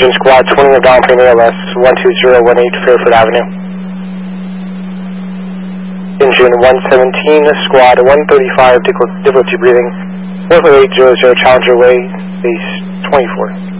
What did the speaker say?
Engine Squad 20 of down plane ALS 12018 Fairfield Avenue. Engine 117, Squad 135, difficulty breathing, 14800 Challenger Way, base 24.